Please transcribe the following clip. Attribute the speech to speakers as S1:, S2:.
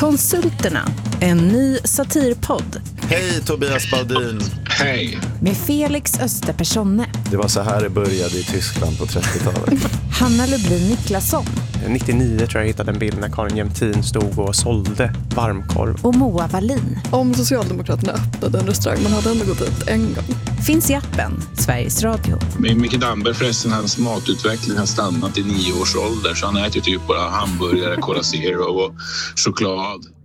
S1: Konsulterna, en ny satirpodd.
S2: Hej Tobias Baudin.
S3: Hej.
S1: Med Felix Österpersonne.
S2: Det var så här det började i Tyskland på 30-talet.
S1: Hanna Lublin Niklasson.
S4: 99 tror jag hittade en bild när Karin Jämtin stod och sålde varmkorv.
S1: Och Moa Wallin.
S5: Om Socialdemokraterna öppnade en restaurang, man hade ändå gått ut en gång.
S1: Finns i appen Sveriges Radio.
S3: Med Micke Damberg förresten, hans matutveckling har stannat i 9 års ålder. Så han äter typ bara hamburgare, Cola Zero och choklad.